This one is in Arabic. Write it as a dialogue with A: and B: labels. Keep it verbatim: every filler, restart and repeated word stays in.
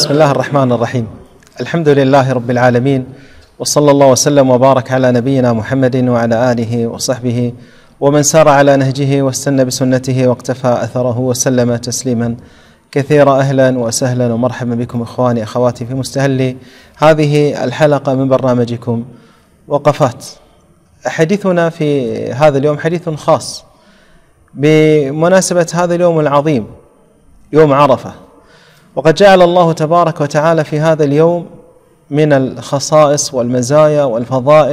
A: بسم الله الرحمن الرحيم. الحمد لله رب العالمين، وصلى الله وسلم وبارك على نبينا محمد وعلى آله وصحبه ومن سار على نهجه واستنى بسنته واقتفى أثره وسلم تسليما كثيرا. أهلا وسهلا ومرحبا بكم إخواني أخواتي في مستهل هذه الحلقة من برنامجكم وقفات. حديثنا في هذا اليوم حديث خاص بمناسبة هذا اليوم العظيم، يوم عرفة. وقد جعل الله تبارك وتعالى في هذا اليوم من الخصائص والمزايا والفضائل